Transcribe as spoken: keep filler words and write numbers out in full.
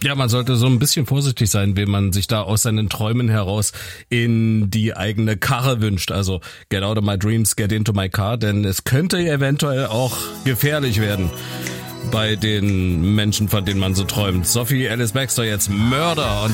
Ja, man sollte so ein bisschen vorsichtig sein, wenn man sich da aus seinen Träumen heraus in die eigene Karre wünscht. Also get out of my dreams, get into my car, denn es könnte eventuell auch gefährlich werden bei den Menschen, von denen man so träumt. Sophie Ellis-Bextor jetzt Murder und